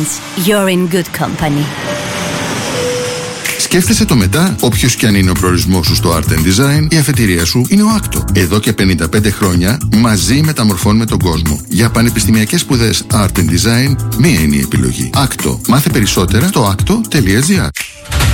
Designs. You're in good company. Σκέφτεσαι το μετά, όποιος κι αν είναι ο προορισμός σου στο Art and Design, η αφετηρία σου είναι ο Άκτο. Εδώ και 55 χρόνια μαζί μεταμορφώνουμε τον κόσμο. Για πανεπιστημιακές σπουδές Art and Design, μία είναι η επιλογή. Άκτο. Μάθε περισσότερα στο acto.gr.